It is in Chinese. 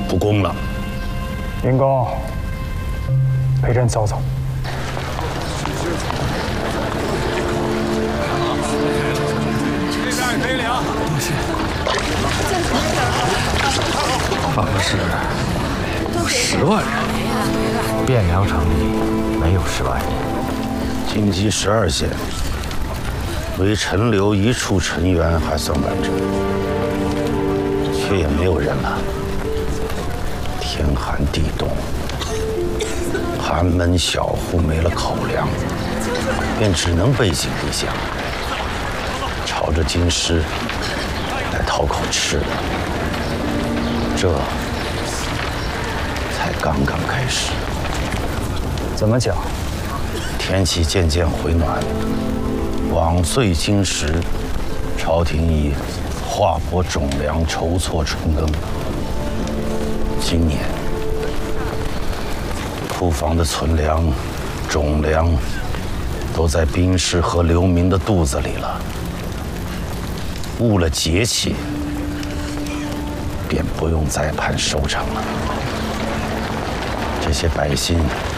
不公了。 林公，陪朕走走。 这边也可以领。多谢。 法师，有10万人，汴梁城里没有10万人。 京畿12县，唯陈留一处陈园还算完整，却也没有人了。天寒地冻，寒门小户没了口粮，便只能背井离乡，朝着京师来讨口吃的。这才刚刚开始。 怎么讲？ 天气渐渐回暖，往岁今时，朝廷以划拨种粮筹措春耕。今年库房的存粮、种粮都在兵士和流民的肚子里了。误了节气，便不用再盼收成了。这些百姓